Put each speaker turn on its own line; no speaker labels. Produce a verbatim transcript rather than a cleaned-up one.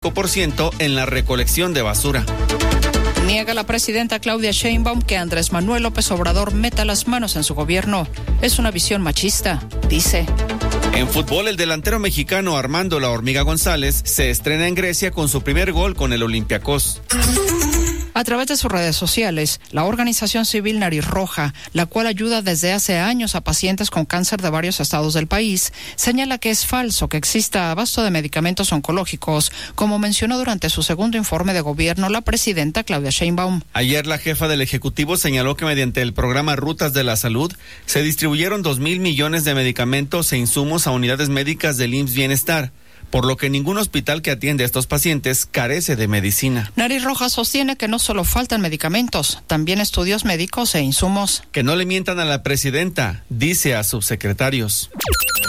por ciento en la recolección de basura.
Niega la presidenta Claudia Sheinbaum que Andrés Manuel López Obrador meta las manos en su gobierno. Es una visión machista, dice.
En fútbol, el delantero mexicano Armando La Hormiga González se estrena en Grecia con su primer gol con el Olympiacos.
A través de sus redes sociales, la organización civil Nariz Roja, la cual ayuda desde hace años a pacientes con cáncer de varios estados del país, señala que es falso que exista abasto de medicamentos oncológicos, como mencionó durante su segundo informe de gobierno la presidenta Claudia Sheinbaum.
Ayer la jefa del Ejecutivo señaló que mediante el programa Rutas de la Salud se distribuyeron dos mil millones de medicamentos e insumos a unidades médicas del I M S S Bienestar, por lo que ningún hospital que atiende a estos pacientes carece de medicina.
Nariz Roja sostiene que no solo faltan medicamentos, también estudios médicos e insumos.
Que no le mientan a la presidenta, dice a subsecretarios.